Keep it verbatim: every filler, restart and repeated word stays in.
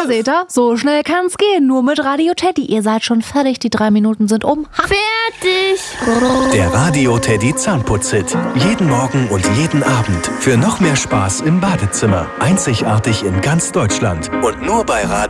Na, seht ihr, so schnell kann's gehen, nur mit Radio Teddy. Ihr seid schon fertig, die drei Minuten sind um. Ha. Fertig! Der Radio Teddy Zahnputz-Hit. Jeden Morgen und jeden Abend. Für noch mehr Spaß im Badezimmer. Einzigartig in ganz Deutschland. Und nur bei Radio